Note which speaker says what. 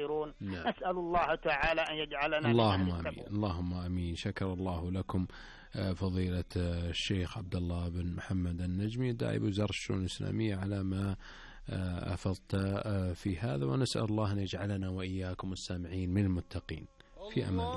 Speaker 1: ينتصرون.
Speaker 2: نعم.
Speaker 1: نسأل الله تعالى أن يجعلنا
Speaker 2: اللهم آمين. اللهم آمين. شكر الله لكم فضيلة الشيخ عبد الله بن محمد النجمي داعي بوزارة الشؤون الإسلامية على ما أفضت في هذا، ونسأل الله أن يجعلنا وإياكم السامعين من المتقين. في أمان الله.